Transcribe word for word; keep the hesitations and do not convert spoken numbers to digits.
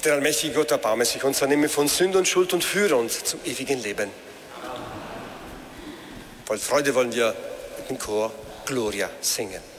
Der allmächtige Gott erbarme sich uns, vernehme von Sünde und Schuld und führe uns zum ewigen Leben. Voll Freude wollen wir mit dem Chor Gloria singen.